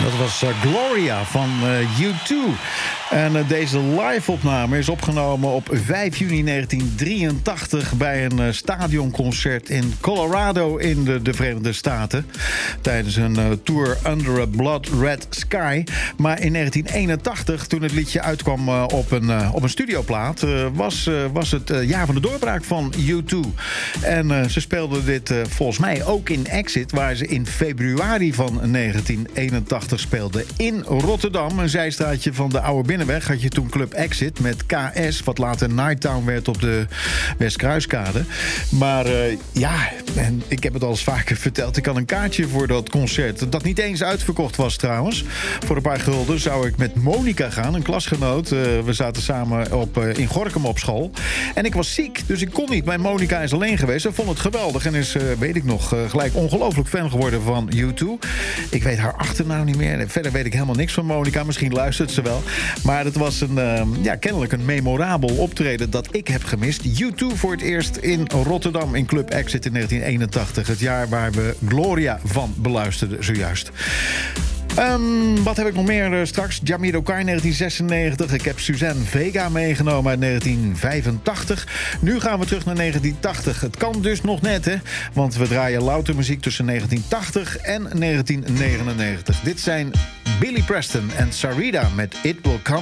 Dat was Gloria van U2. En deze live-opname is opgenomen op 5 juni 1983... bij een stadionconcert in Colorado in de Verenigde Staten. Tijdens een tour Under a Blood Red Sky. Maar in 1981, toen het liedje uitkwam op een studioplaat... was het jaar van de doorbraak van U2. En ze speelden dit volgens mij ook in Exit... waar ze in februari van 1981 speelden in Rotterdam. Een zijstraatje van de Oude Binnenweg had je toen Club Exit met KS... wat later Nighttown werd op de Westkruiskade. Maar en ik heb het al eens vaker verteld... ik had een kaartje voor dat concert... dat niet eens uitverkocht was trouwens. Voor een paar gulden zou ik met Monica gaan, een klasgenoot. We zaten samen in Gorinchem op school. En ik was ziek, dus ik kon niet. Mijn Monica is alleen geweest. Ze vond het geweldig en is, weet ik nog, gelijk ongelooflijk fan geworden van U2. Ik weet haar achternaam niet meer. Verder weet ik helemaal niks van Monica. Misschien luistert ze wel. Maar het was kennelijk een memorabel optreden dat ik heb gemist. U2 voor het eerst in Rotterdam in Club Exit in 1981. Het jaar waar we Gloria van beluisterden zojuist. Wat heb ik nog meer straks? Jamiroquai 1996. Ik heb Suzanne Vega meegenomen uit 1985. Nu gaan we terug naar 1980. Het kan dus nog net, hè? Want we draaien louter muziek tussen 1980 en 1999. Dit zijn Billy Preston en Sarita met It Will Come